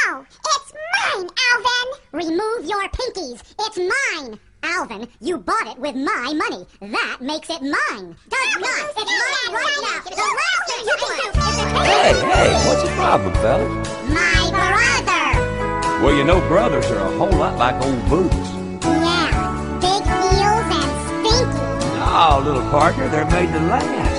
No, it's mine, Alvin! Remove your pinkies. It's mine. Alvin, you bought it with my money. That makes it mine. Does not. It's mine right now. The last thing you can do is to take Hey, what's the problem, fellas? my brother. Well, you know brothers are a whole lot like old boots. Yeah, big heels and stinky. Oh, little partner, they're made to last.